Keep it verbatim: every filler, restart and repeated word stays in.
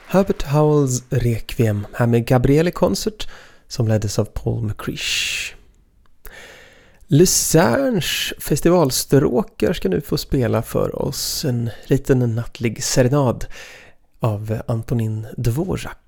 Herbert Howells Requiem här med Gabriele Concert som leddes av Paul McCrish. Lucernes festivalstråkar ska nu få spela för oss en liten nattlig serenad av Antonin Dvorak.